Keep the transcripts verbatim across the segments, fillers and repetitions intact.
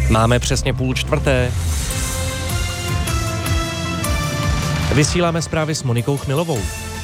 Máme přesně půl čtvrté. Vysíláme zprávy s Monikou Chmilovou.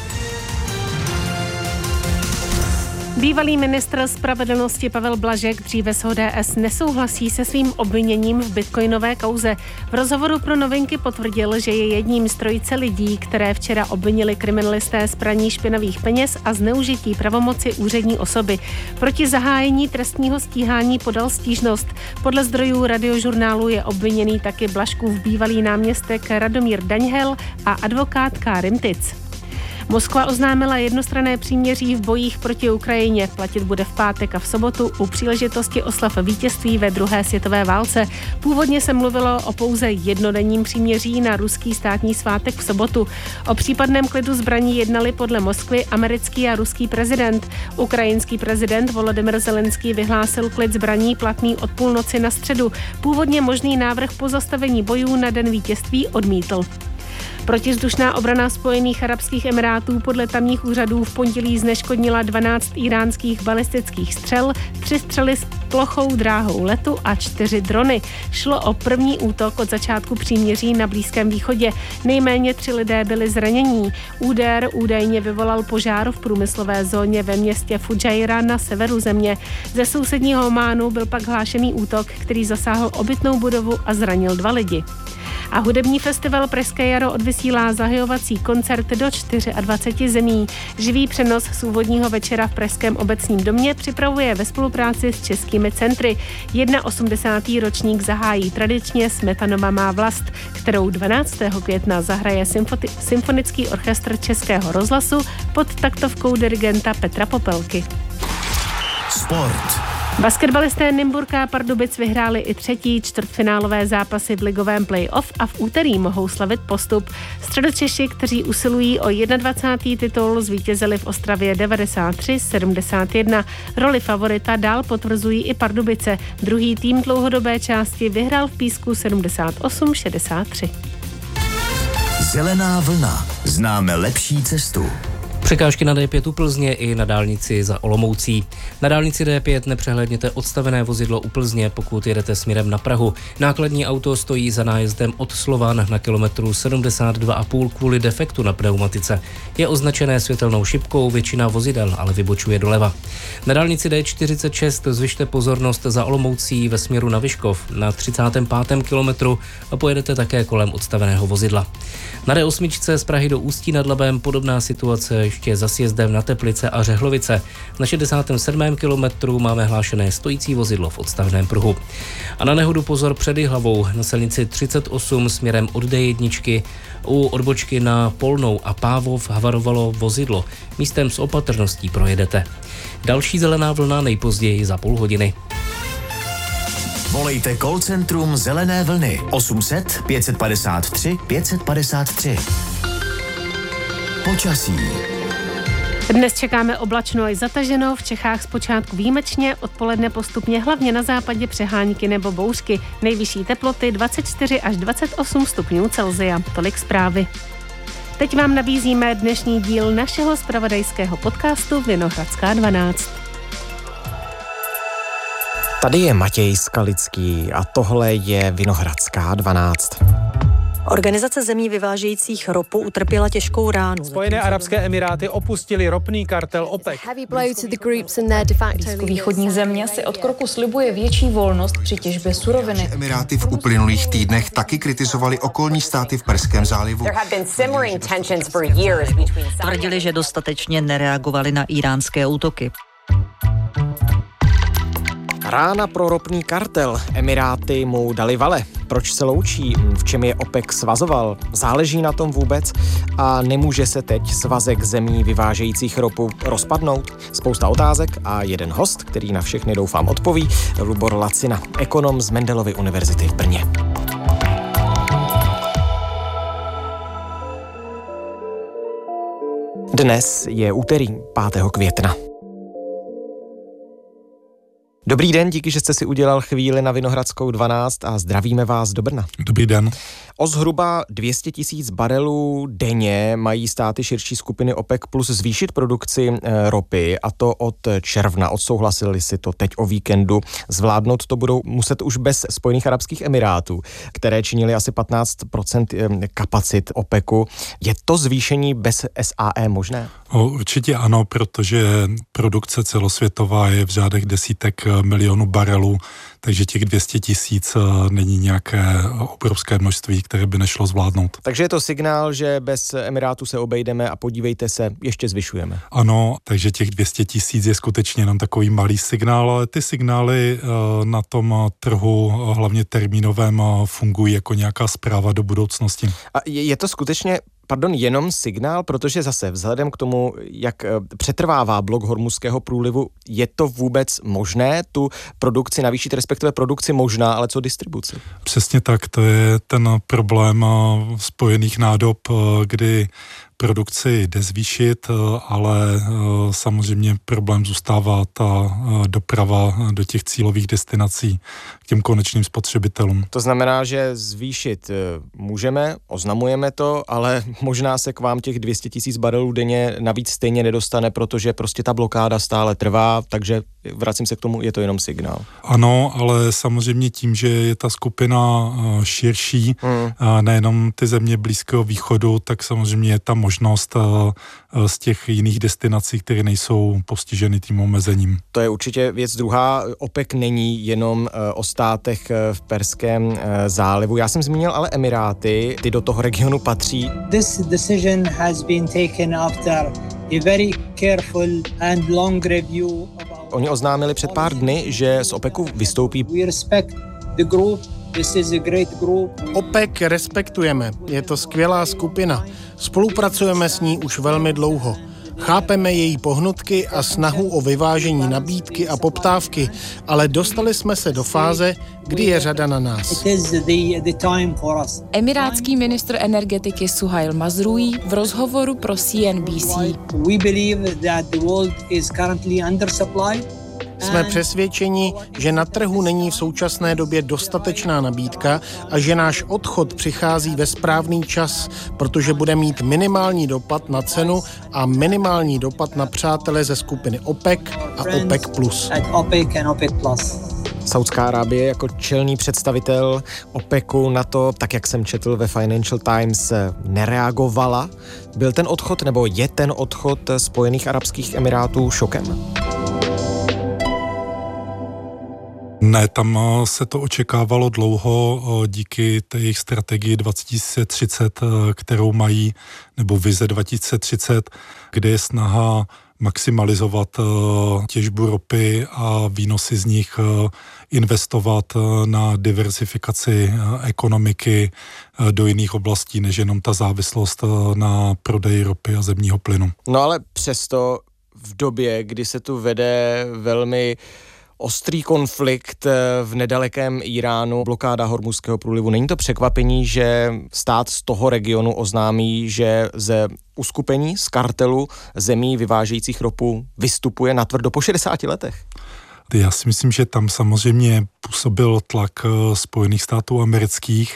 Bývalý ministr spravedlnosti Pavel Blažek, dříve z O D S, nesouhlasí se svým obviněním v bitcoinové kauze. V rozhovoru pro Novinky potvrdil, že je jedním z trojice lidí, které včera obvinili kriminalisté z praní špinavých peněz a zneužití pravomoci úřední osoby. Proti zahájení trestního stíhání podal stížnost. Podle zdrojů Radiožurnálu je obviněný taky Blažkův bývalý náměstek Radomír Daňhel a advokát Kárim Tic. Moskva oznámila jednostranné příměří v bojích proti Ukrajině. Platit bude v pátek a v sobotu u příležitosti oslav vítězství ve druhé světové válce. Původně se mluvilo o pouze jednodenním příměří na ruský státní svátek v sobotu. O případném klidu zbraní jednali podle Moskvy americký a ruský prezident. Ukrajinský prezident Volodymyr Zelenský vyhlásil klid zbraní platný od půlnoci na středu. Původně možný návrh pozastavení bojů na den vítězství odmítl. Protivzdušná obrana Spojených arabských emirátů podle tamních úřadů v pondělí zneškodnila dvanáct íránských balistických střel, tři střely s plochou dráhou letu a čtyři drony. Šlo o první útok od začátku příměří na Blízkém východě. Nejméně tři lidé byli zranění. Úder údajně vyvolal požár v průmyslové zóně ve městě Fujairah na severu země. Ze sousedního Ománu byl pak hlášený útok, který zasáhl obytnou budovu a zranil dva lidi. A hudební festival Pražské jaro odvysílá zahajovací koncert do dvacet čtyři zemí. Živý přenos z úvodního večera v Pražském obecním domě připravuje ve spolupráci s českými centry. osmdesátý ročník zahájí tradičně Smetanova má vlast, kterou dvanáctého května zahraje symfoti- Symfonický orchestr Českého rozhlasu pod taktovkou dirigenta Petra Popelky. Sport. Basketbalisté Nymburka a Pardubic vyhráli i třetí čtvrtfinálové zápasy v ligovém play-off a v úterý mohou slavit postup. Středočeši, kteří usilují o dvacátý první titul, zvítězili v Ostravě devadesát tři sedmdesát jedna. Roli favorita dál potvrzují i Pardubice. Druhý tým dlouhodobé části vyhrál v Písku sedmdesát osm šedesát tři. Zelená vlna. Známe lepší cestu. Překážky na D pět u Plzně i na dálnici za Olomoucí. Na dálnici D pět nepřehlédněte odstavené vozidlo u Plzně, pokud jedete směrem na Prahu. Nákladní auto stojí za nájezdem od Slovan na kilometru sedmdesát dva a půl kvůli defektu na pneumatice. Je označené světelnou šipkou, většina vozidel ale vybočuje doleva. Na dálnici D čtyřicet šest zvyšte pozornost za Olomoucí ve směru na Vyškov na třicátém pátém kilometru a pojedete také kolem odstaveného vozidla. Na D osm z Prahy do Ústí nad Labem podobná situace ještě za sjezdem na Teplice a Řehlovice. Na šedesátém sedmém kilometru máme hlášené stojící vozidlo v odstavném pruhu. A na nehodu pozor před Jihlavou na silnici třicet osm směrem od D jedna. U odbočky na Polnou a Pávov havarovalo vozidlo. Místem s opatrností projedete. Další zelená vlna nejpozději za půl hodiny. Volejte call centrum Zelené vlny osm set pět padesát tři pět padesát tři. Počasí. Dnes čekáme oblačno i zataženo, v Čechách zpočátku výjimečně, odpoledne postupně hlavně na západě přehánky nebo bouřky. Nejvyšší teploty dvacet čtyři až dvacet osm stupňů Celsia. Tolik zprávy. Teď vám nabízíme dnešní díl našeho zpravodajského podcastu Vinohradská dvanáct. Tady je Matěj Skalický a tohle je Vinohradská dvanáct. Organizace zemí vyvážejících ropu utrpěla těžkou ránu. Spojené arabské emiráty opustili ropný kartel OPEC. Blízkovýchodní země si od kroku slibuje větší volnost při těžbě suroviny. Emiráty v uplynulých týdnech taky kritizovali okolní státy v Perském zálivu. Tvrdili, že dostatečně nereagovali na íránské útoky. Rána pro ropný kartel. Emiráty mu dali vale. Proč se loučí? V čem je OPEC svazoval? Záleží na tom vůbec? A nemůže se teď svazek zemí vyvážejících ropu rozpadnout? Spousta otázek a jeden host, který na všechny doufám odpoví, Lubor Lacina, ekonom z Mendelovy univerzity v Brně. Dnes je úterý pátého května. Dobrý den, díky, že jste si udělal chvíli na Vinohradskou dvanáct a zdravíme vás do Brna. Dobrý den. O zhruba dvě stě tisíc barelů denně mají státy širší skupiny OPEC plus zvýšit produkci ropy, a to od června. Odsouhlasili si to teď o víkendu. Zvládnout to budou muset už bez Spojených arabských emirátů, které činily asi patnáct procent kapacit OPECu. Je to zvýšení bez S A E možné? O, určitě ano, protože produkce celosvětová je v řádech desítek milionů barelů, takže těch dvě stě tisíc není nějaké obrovské množství, které by nešlo zvládnout. Takže je to signál, že bez Emirátu se obejdeme a podívejte se, ještě zvyšujeme. Ano, takže těch dvě stě tisíc je skutečně jenom takový malý signál, ale ty signály na tom trhu, hlavně termínovém, fungují jako nějaká zpráva do budoucnosti. A je to skutečně Pardon, jenom signál, protože zase vzhledem k tomu, jak přetrvává blok Hormuzského průlivu, je to vůbec možné tu produkci navýšit, respektive produkci možná, ale co distribuci? Přesně tak, to je ten problém spojených nádob, kdy produkci jde zvýšit, ale samozřejmě problém zůstává ta doprava do těch cílových destinací k těm konečným spotřebitelům. To znamená, že zvýšit můžeme, oznamujeme to, ale možná se k vám těch dvě stě tisíc barelů denně navíc stejně nedostane, protože prostě ta blokáda stále trvá, takže vracím se k tomu, je to jenom signál. Ano, ale samozřejmě tím, že je ta skupina širší, hmm. nejenom ty země Blízkého východu, tak samozřejmě je ta možnost z těch jiných destinací, které nejsou postiženy tím omezením. To je určitě věc druhá. OPEC není jenom o státech v Perském zálivu. Já jsem zmínil ale Emiráty, ty do toho regionu patří. This decision has been taken after a very careful and long review. Oni oznámili před pár dny, že z OPECu vystoupí. We respect the group. This is a great group. OPEC respektujeme, je to skvělá skupina. Spolupracujeme s ní už velmi dlouho. Chápeme její pohnutky a snahu o vyvážení nabídky a poptávky, ale dostali jsme se do fáze, kdy je řada na nás. Emirátský ministr energetiky Suhail Mazrouí v rozhovoru pro C N B C. We believe that the world is currently undersupplied. Jsme přesvědčeni, že na trhu není v současné době dostatečná nabídka a že náš odchod přichází ve správný čas, protože bude mít minimální dopad na cenu a minimální dopad na přátele ze skupiny OPEC a OPEC plus. Saudská Arábie jako čelný představitel OPECu na to, tak jak jsem četl ve Financial Times, nereagovala. Byl ten odchod nebo je ten odchod Spojených arabských emirátů šokem? Ne, tam se to očekávalo dlouho díky té jejich strategii dva tisíce třicet, kterou mají, nebo vize dva tisíce třicet, kde je snaha maximalizovat těžbu ropy a výnosy z nich investovat na diversifikaci ekonomiky do jiných oblastí, než jenom ta závislost na prodeji ropy a zemního plynu. No ale přesto v době, kdy se tu vede velmi ostrý konflikt v nedalekém Iránu, blokáda Hormuzského průlivu. Není to překvapení, že stát z toho regionu oznámí, že ze uskupení, z kartelu zemí vyvážejících ropu vystupuje natvrdo po šedesáti letech? Já si myslím, že tam samozřejmě působil tlak Spojených států amerických,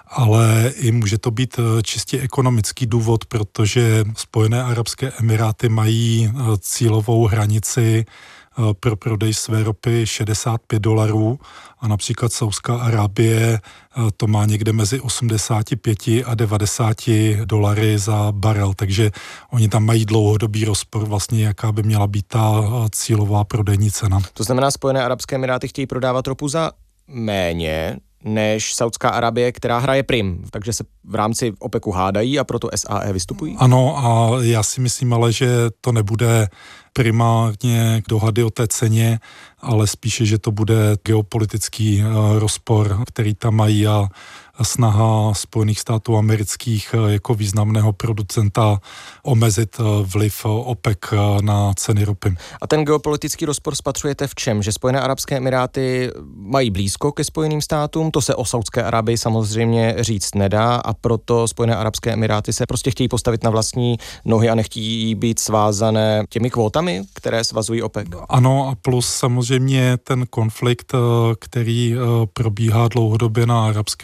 ale i může to být čistě ekonomický důvod, protože Spojené arabské emiráty mají cílovou hranici pro prodej své ropy šedesát pět dolarů a například Saudská Arábie to má někde mezi osmdesát pět a devadesát dolary za barel, takže oni tam mají dlouhodobý rozpor vlastně, jaká by měla být ta cílová prodejní cena. To znamená, Spojené arabské emiráty chtějí prodávat ropu za méně než Saudská Arábie, která hraje prim, takže se v rámci OPECu hádají a proto S A E vystupují? Ano, a já si myslím ale, že to nebude primárně dohady o té ceně, ale spíše, že to bude geopolitický rozpor, který tam mají a snaha Spojených států amerických jako významného producenta omezit vliv OPEC na ceny ropy. A ten geopolitický rozpor spatřujete v čem? Že Spojené arabské emiráty mají blízko ke Spojeným státům, to se o Saudské Arábii samozřejmě říct nedá a proto Spojené arabské emiráty se prostě chtějí postavit na vlastní nohy a nechtějí být svázané těmi kvótami, které svazují OPEC. Ano a plus samozřejmě ten konflikt, který probíhá dlouhodobě na arabském polostrově,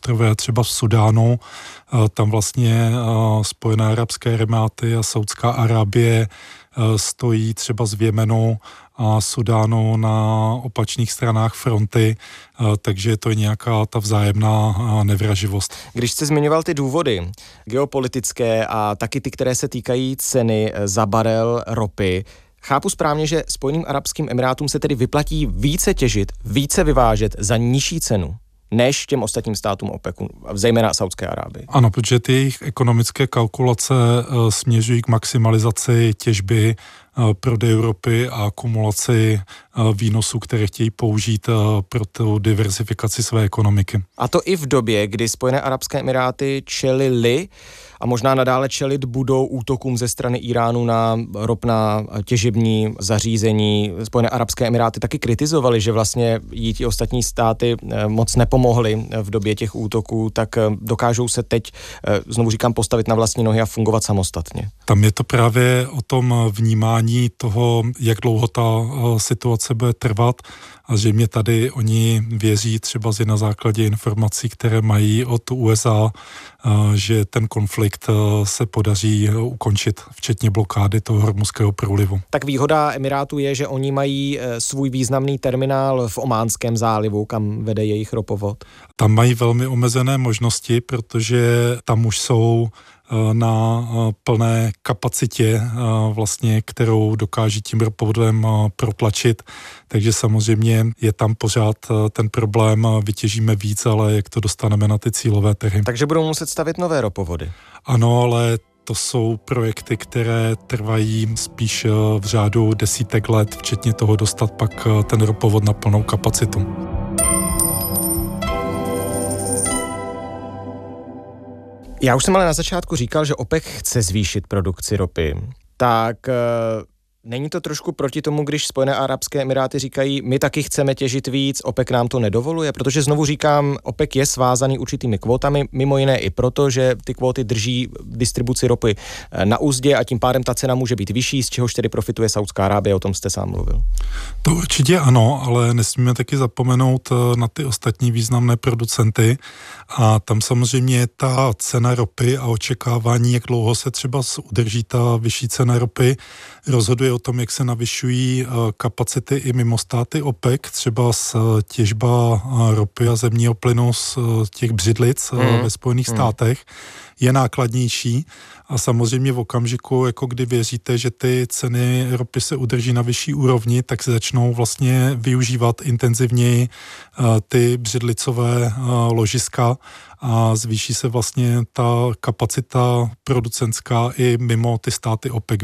ostrově, třeba v Sudánu. Tam vlastně Spojené arabské emiráty a Saudská Arábie stojí třeba z Jemenu a Sudánu na opačných stranách fronty, takže to je nějaká ta vzájemná nevraživost. Když jste zmiňoval ty důvody geopolitické a taky ty, které se týkají ceny za barel ropy, chápu správně, že Spojeným arabským emirátům se tedy vyplatí více těžit, více vyvážet za nižší cenu než těm ostatním státům OPECu, zejména Saudské Arábii. Ano, protože ty jejich ekonomické kalkulace uh, směřují k maximalizaci těžby, uh, prodeju ropy a akumulaci uh, výnosů, které chtějí použít uh, pro tu diverzifikaci své ekonomiky. A to i v době, kdy Spojené arabské emiráty čelily a možná nadále čelit budou útokům ze strany Iránu na ropná těžební zařízení. Spojené arabské emiráty taky kritizovaly, že vlastně jí ti ostatní státy moc nepomohly v době těch útoků, tak dokážou se teď, znovu říkám, postavit na vlastní nohy a fungovat samostatně. Tam je to právě o tom vnímání toho, jak dlouho ta situace bude trvat, a že mě tady oni věří třeba i na základě informací, které mají od U S A, že ten konflikt se podaří ukončit, včetně blokády toho Hormuzského průlivu. Tak výhoda Emirátů je, že oni mají svůj významný terminál v Ománském zálivu, kam vede jejich ropovod. Tam mají velmi omezené možnosti, protože tam už jsou na plné kapacitě, vlastně, kterou dokáží tím ropovodem protlačit. Takže samozřejmě je tam pořád ten problém, vytěžíme víc, ale jak to dostaneme na ty cílové trhy. Takže budou muset stavět nové ropovody. Ano, ale to jsou projekty, které trvají spíš v řádu desítek let, včetně toho dostat pak ten ropovod na plnou kapacitu. Já už jsem ale na začátku říkal, že OPEC chce zvýšit produkci ropy. Tak e, není to trošku proti tomu, když Spojené arabské emiráty říkají, my taky chceme těžit víc, OPEC nám to nedovoluje? Protože znovu říkám, OPEC je svázaný určitými kvótami, mimo jiné i proto, že ty kvóty drží distribuci ropy na uzdě a tím pádem ta cena může být vyšší, z čehož tedy profituje Saudská Arábie, o tom jste sám mluvil. To určitě ano, ale nesmíme taky zapomenout na ty ostatní významné producenty a tam samozřejmě ta cena ropy a očekávání, jak dlouho se třeba udrží ta vyšší cena ropy, rozhoduje o tom, jak se navyšují kapacity i mimo státy OPEC, třeba z těžba ropy a zemního plynu z těch břidlic mm. ve Spojených mm. státech je nákladnější a samozřejmě v okamžiku, jako kdy věříte, že ty ceny ropy se udrží na vyšší úrovni, tak se začnou vlastně využívat intenzivněji ty břidlicové ložiska a zvýší se vlastně ta kapacita producentská i mimo ty státy OPEC.